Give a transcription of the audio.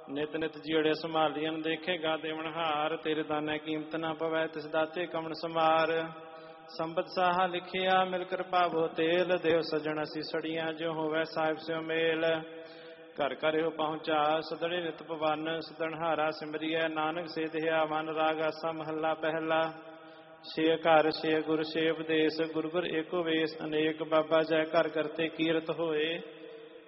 ਨਿਤ ਨਿਤ ਜੀੜੇ ਸੰਭਾਲੀਨ ਦੇਖੇਗਾ ਦੇਵਨਹਾਰ। ਤੇਰੇ ਦਾਨੇ ਕੀਮਤ ਨਾ ਪਵੈ ਤਿਸ ਦਾਤੇ ਕਮਣ ਸਮਾਰ। ਸੰਬਤ ਸਾਹਾ ਲਿਖਿਆ ਮਿਲ ਕਿਰਪਾ ਬੋ ਤੇਲ। ਦੇਵ ਸਜਣ ਅਸੀਂ ਸੜੀਆਂ ਜੋ ਹੋਵੈ ਸਾਹਿਬ ਸਿਓ ਮੇਲ। ਘਰ ਘਰ ਇਹੋ ਪਹੁੰਚਾ ਸਦੜੇ ਨਿਤ ਪਵਨ। ਸਦਨਹਾਰਾ ਸਿਮਰਿਐ ਨਾਨਕ ਸੇ ਦੇਹਿਆ ਮਨ। ਰਾਗ ਆਸਾ ਮਹੱਲਾ ਪਹਿਲਾ। ਛੇ ਘਰ ਛੇ ਗੁਰ ਛੇ ਉਪਦੇਸ਼। ਗੁਰ ਗੁਰ ਏਕੋ ਵੇਸ ਅਨੇਕ। ਬਾਬਾ ਜੈ ਘਰ ਕਰਤੇ ਕੀਰਤ ਹੋਏ।